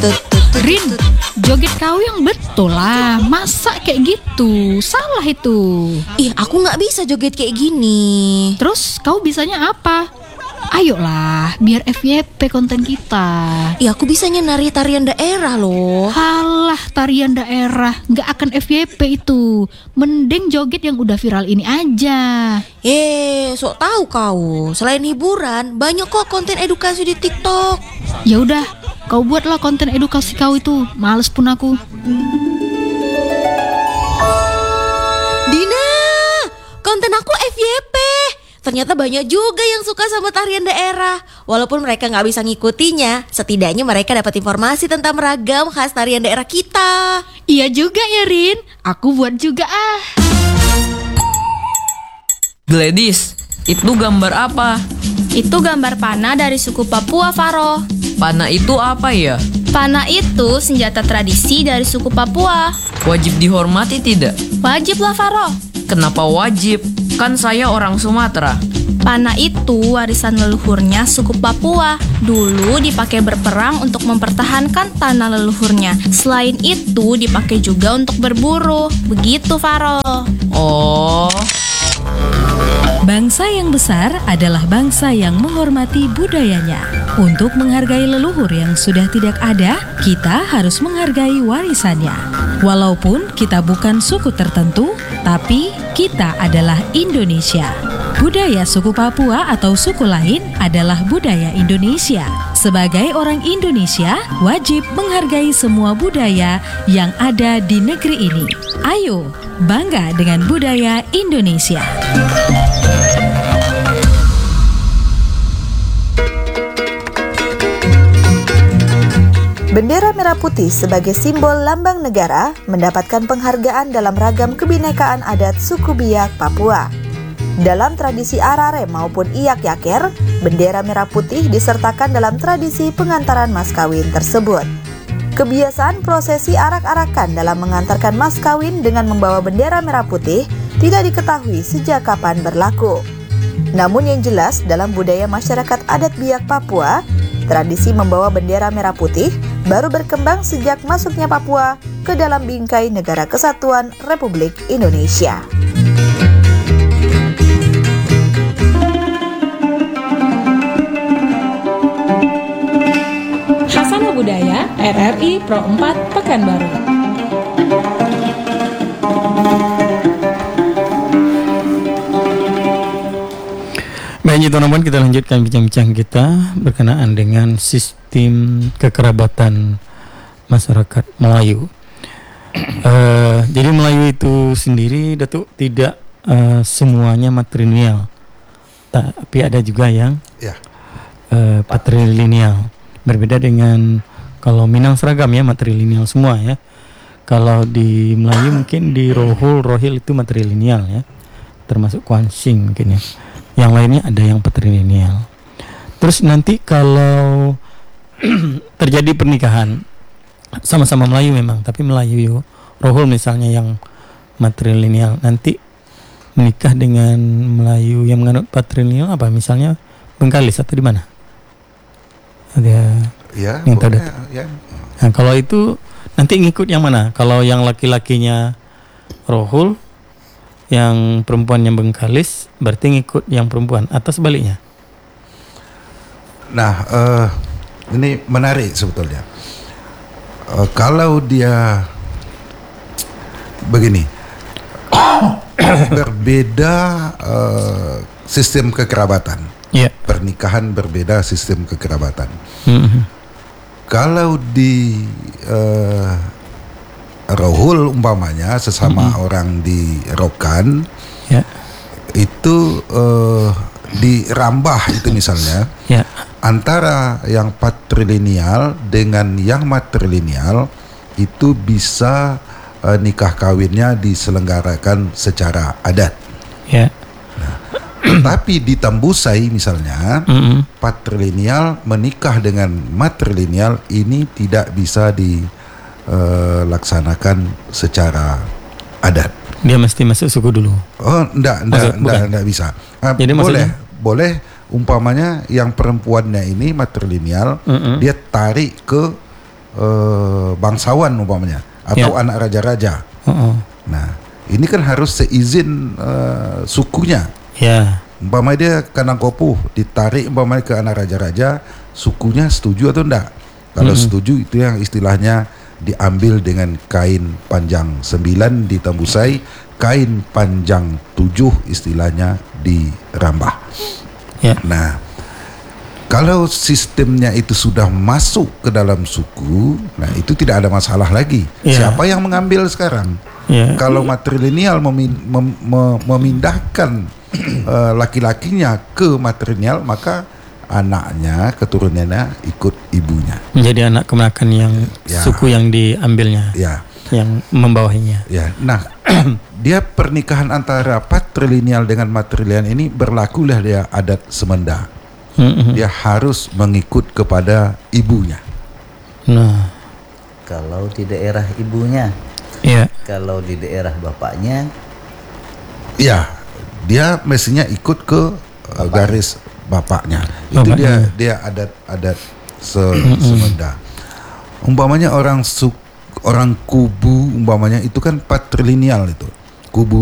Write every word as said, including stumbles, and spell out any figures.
Rin, joget kau yang betul lah. Masa kayak gitu? Salah itu. Ih, aku gak bisa joget kayak gini. Terus kau bisanya apa? Ayolah, biar F Y P konten kita. Ih, aku bisanya nari tarian daerah loh. Halah, tarian daerah gak akan F Y P itu. Mending joget yang udah viral ini aja. Eh, sok tahu kau. Selain hiburan, banyak kok konten edukasi di TikTok. Ya udah, kau buatlah konten edukasi kau itu. Males pun aku. Dina, konten aku F Y P. Ternyata banyak juga yang suka sama tarian daerah. Walaupun mereka gak bisa ngikutinya, setidaknya mereka dapat informasi tentang ragam khas tarian daerah kita. Iya juga ya Rin, aku buat juga ah. Gladys, itu gambar apa? Itu gambar panah dari suku Papua, Faro. Panah itu apa ya? Panah itu senjata tradisi dari suku Papua. Wajib dihormati tidak? Wajib lah, Faro. Kenapa wajib? Kan saya orang Sumatera. Panah itu warisan leluhurnya suku Papua. Dulu dipakai berperang untuk mempertahankan tanah leluhurnya. Selain itu dipakai juga untuk berburu. Begitu, Faro. Oh. Bangsa yang besar adalah bangsa yang menghormati budayanya. Untuk menghargai leluhur yang sudah tidak ada, kita harus menghargai warisannya. Walaupun kita bukan suku tertentu, tapi kita adalah Indonesia. Budaya suku Papua atau suku lain adalah budaya Indonesia. Sebagai orang Indonesia, wajib menghargai semua budaya yang ada di negeri ini. Ayo, bangga dengan budaya Indonesia. Bendera merah putih sebagai simbol lambang negara mendapatkan penghargaan dalam ragam kebinekaan adat suku Biak Papua. Dalam tradisi arare maupun iyak yaker, bendera merah putih disertakan dalam tradisi pengantaran mas kawin tersebut. Kebiasaan prosesi arak-arakan dalam mengantarkan mas kawin dengan membawa bendera merah putih tidak diketahui sejak kapan berlaku. Namun yang jelas dalam budaya masyarakat adat Biak Papua, tradisi membawa bendera merah putih baru berkembang sejak masuknya Papua ke dalam bingkai Negara Kesatuan Republik Indonesia. Khasanah Budaya R R I Pro empat Pekanbaru. Baik, teman-teman, kita lanjutkan bincang-bincang kita berkenaan dengan sistem kekerabatan masyarakat Melayu. uh, jadi Melayu itu sendiri, Datuk, tidak uh, semuanya matrilineal, tapi ada juga yang ya. uh, patrilineal. Berbeda dengan kalau Minang seragam ya matrilineal semua ya. Kalau di Melayu mungkin di Rohul, Rohil itu matrilineal ya, termasuk Kuansing mungkin ya. Yang lainnya ada yang patrilineal. Terus nanti kalau terjadi pernikahan sama-sama Melayu memang, tapi Melayu Rohul misalnya yang matrilineal, nanti menikah dengan Melayu yang menganut patrilineal apa misalnya Bengkalis atau di mana? Ada ya, yang tahu? Ya. Nah, kalau itu nanti ngikut yang mana? Kalau yang laki-lakinya Rohul, yang perempuannya Bengkalis, berarti ngikut yang perempuan atau sebaliknya? Nah, uh, ini menarik sebetulnya. Uh, kalau dia begini, berbeda uh, sistem kekerabatan. Yeah. Pernikahan berbeda sistem kekerabatan. Mm-hmm. Kalau di uh, Rohul umpamanya sesama mm-hmm. orang di Rokan, yeah. itu uh, di Rambah itu misalnya, yeah. antara yang patrilineal dengan yang matrilineal itu bisa uh, nikah kawinnya diselenggarakan secara adat. Yeah. Nah, tapi di Tambusai misalnya, mm-hmm. patrilineal menikah dengan matrilineal ini tidak bisa di Uh, laksanakan secara adat. Dia mesti masuk suku dulu. Oh, enggak, enggak, enggak, enggak bisa. Uh, Jadi boleh, maksudnya? boleh. Umpamanya yang perempuannya ini matrilineal, mm-hmm. dia tarik ke uh, bangsawan umpamanya atau Ya. anak raja-raja. Uh-uh. Nah, ini kan harus seizin uh, sukunya. Ya. Umpamanya dia Kanangkopuh ditarik umpamanya ke anak raja-raja, sukunya setuju atau enggak? Kalau Mm-mm. setuju itu yang istilahnya diambil dengan kain panjang sembilan ditembusai, kain panjang tujuh istilahnya dirambah. Ya. Nah, kalau sistemnya itu sudah masuk ke dalam suku, nah itu tidak ada masalah lagi. Ya. Siapa yang mengambil sekarang? Ya. Kalau matrilineal memin- mem- mem- memindahkan uh, laki-lakinya ke matrilineal, maka anaknya, keturunannya ikut ibunya. Menjadi anak kemenakan yang Ya. suku yang diambilnya, Ya, yang membawahinya. ya. Nah, dia pernikahan antara patrilineal dengan matrilineal ini berlakulah dia adat Semenda. Mm-mm. Dia harus mengikut kepada ibunya. Nah, Kalau di daerah ibunya, ya. kalau di daerah bapaknya, Ya, dia mestinya ikut ke uh, garis bapaknya. Itu Bapaknya. dia dia adat-adat se- Semenda. Umpamanya orang suk orang kubu umpamanya itu kan patrilineal itu. Kubu